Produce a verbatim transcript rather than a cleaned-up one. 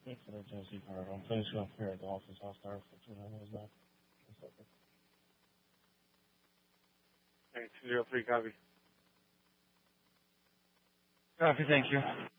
Thanks for the Tennessee card. I'm finishing up here at the office. I'll start for two minutes back. Hey, two zero three, copy. Copy, thank you.